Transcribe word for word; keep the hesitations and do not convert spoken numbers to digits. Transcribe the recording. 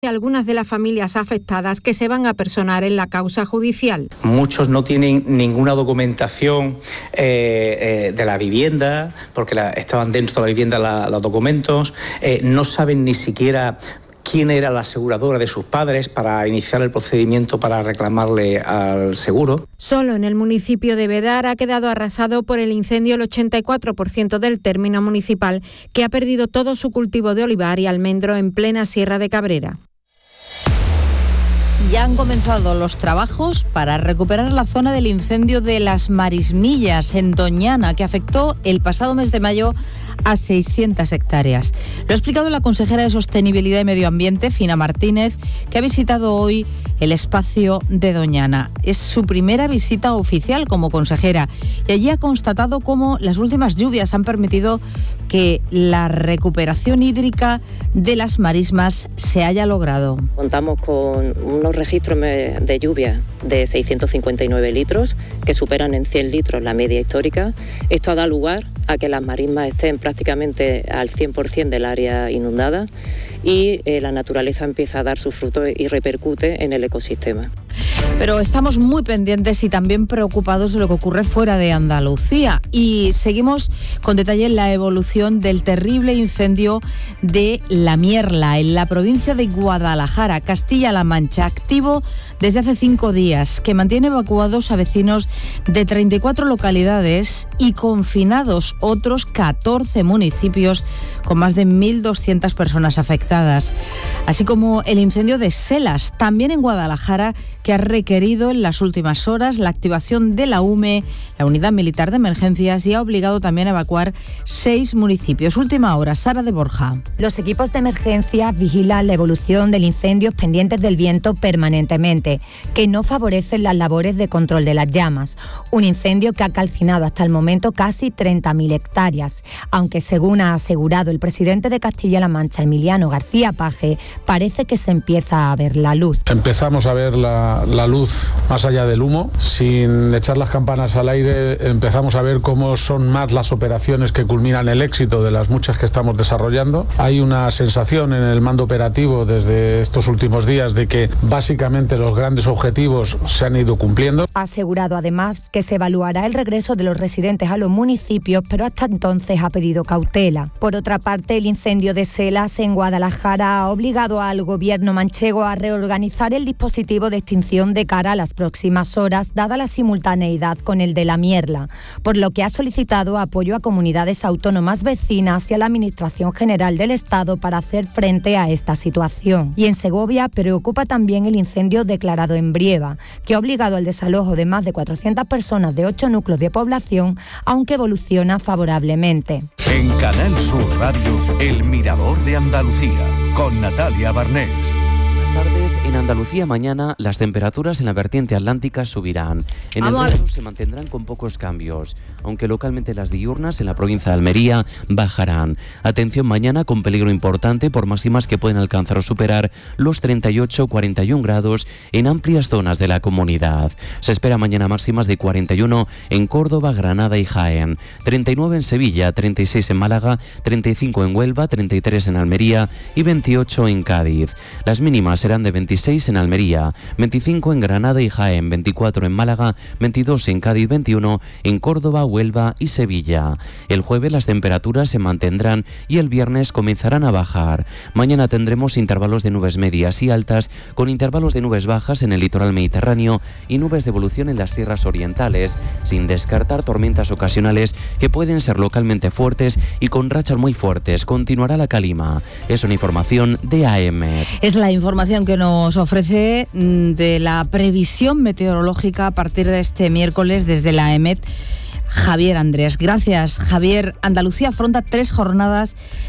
algunas de las familias afectadas que se van a personar en la causa judicial. Muchos no tienen ninguna documentación eh, eh, de la vivienda, porque la, estaban dentro de la vivienda la, los documentos, eh, no saben ni siquiera quién era la aseguradora de sus padres para iniciar el procedimiento para reclamarle al seguro. Solo en el municipio de Bedar ha quedado arrasado por el incendio el ochenta y cuatro por ciento del término municipal, que ha perdido todo su cultivo de olivar y almendro en plena Sierra de Cabrera. Ya han comenzado los trabajos para recuperar la zona del incendio de Las Marismillas en Doñana, que afectó el pasado mes de mayo a seiscientas hectáreas. Lo ha explicado la consejera de Sostenibilidad y Medio Ambiente, Fina Martínez, que ha visitado hoy el espacio de Doñana. Es su primera visita oficial como consejera y allí ha constatado cómo las últimas lluvias han permitido que la recuperación hídrica de las marismas se haya logrado. Contamos con unos registros de lluvia de seiscientos cincuenta y nueve litros, que superan en cien litros la media histórica. Esto ha dado lugar a que las marismas estén prácticamente al cien por ciento del área inundada y eh, la naturaleza empieza a dar sus frutos y repercute en el ecosistema. Pero estamos muy pendientes y también preocupados de lo que ocurre fuera de Andalucía y seguimos con detalle la evolución del terrible incendio de La Mierla en la provincia de Guadalajara, Castilla-La Mancha, activo desde hace cinco días, que mantiene evacuados a vecinos de treinta y cuatro localidades y confinados otros catorce municipios con más de mil doscientas personas afectadas, así como el incendio de Selas, también en Guadalajara, que ha requerido en las últimas horas la activación de la U M E, la Unidad Militar de Emergencias, y ha obligado también a evacuar seis municipios. Última hora, Sara de Borja. Los equipos de emergencia vigilan la evolución del incendio pendientes del viento permanentemente, que no favorecen las labores de control de las llamas. Un incendio que ha calcinado hasta el momento casi treinta mil hectáreas, aunque según ha asegurado el presidente de Castilla-La Mancha, Emiliano García Paje, parece que se empieza a ver la luz. Empezamos a ver la, la luz más allá del humo. Sin echar las campanas al aire, empezamos a ver cómo son más las operaciones que culminan el éxito de las muchas que estamos desarrollando. Hay una sensación en el mando operativo desde estos últimos días de que básicamente los grandes objetivos se han ido cumpliendo. Ha asegurado además que se evaluará el regreso de los residentes a los municipios, pero hasta entonces ha pedido cautela. Por otra parte, el incendio de Selas en Guadalajara ha obligado al gobierno manchego a reorganizar el dispositivo de extinción de cara a las próximas horas, dada la simultaneidad con el de La Mierla, por lo que ha solicitado apoyo a comunidades autónomas vecinas y a la Administración General del Estado para hacer frente a esta situación. Y en Segovia preocupa también el incendio declarado en Brieva, que ha obligado al desalojo de más de cuatrocientas personas de ocho núcleos de población, aunque evoluciona favorablemente. En Canal Sur Radio, El Mirador de Andalucía, con Natalia Barnés. Buenas tardes. En Andalucía mañana las temperaturas en la vertiente atlántica subirán. En el resto se mantendrán con pocos cambios, aunque localmente las diurnas en la provincia de Almería bajarán. Atención mañana con peligro importante por máximas que pueden alcanzar o superar los treinta y ocho a cuarenta y uno grados en amplias zonas de la comunidad. Se espera mañana máximas de cuarenta y uno en Córdoba, Granada y Jaén, treinta y nueve en Sevilla, treinta y seis en Málaga, treinta y cinco en Huelva, treinta y tres en Almería y veintiocho en Cádiz. Las mínimas serán de veintiséis en Almería, veinticinco en Granada y Jaén, veinticuatro en Málaga, veintidós en Cádiz, veintiuno en Córdoba, Huelva y Sevilla. El jueves las temperaturas se mantendrán y el viernes comenzarán a bajar. Mañana tendremos intervalos de nubes medias y altas con intervalos de nubes bajas en el litoral mediterráneo y nubes de evolución en las sierras orientales, sin descartar tormentas ocasionales que pueden ser localmente fuertes y con rachas muy fuertes. Continuará la calima. Es una información de A E M E T. Es la información que nos ofrece de la previsión meteorológica a partir de este miércoles desde la A E M E T, Javier Andrés. Gracias, Javier. Andalucía afronta tres jornadas